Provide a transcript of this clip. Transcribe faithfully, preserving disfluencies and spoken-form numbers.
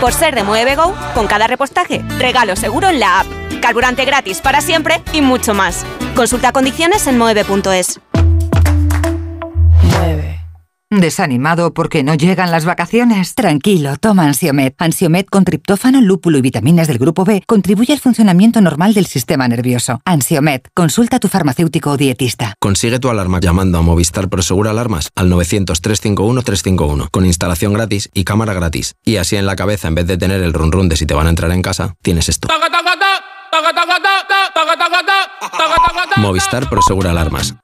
Por ser de Mueve Go, con cada repostaje, regalo seguro en la app, carburante gratis para siempre y mucho más. Consulta condiciones en moeve punto es. Mueve. ¿Desanimado porque no llegan las vacaciones? Tranquilo, toma Ansiomed. Ansiomed con triptófano, lúpulo y vitaminas del grupo B contribuye al funcionamiento normal del sistema nervioso. Ansiomed, consulta a tu farmacéutico o dietista. Consigue tu alarma llamando a Movistar Prosegura Alarmas al novecientos, trescientos cincuenta y uno, trescientos cincuenta y uno con instalación gratis y cámara gratis. Y así en la cabeza, en vez de tener el run run de si te van a entrar en casa, tienes esto. Movistar Prosegura Alarmas.